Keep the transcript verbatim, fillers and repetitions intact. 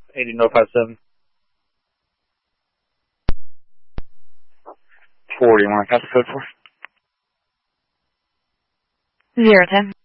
eighty North five seven. forty, you want to pass the code for? Zero ten.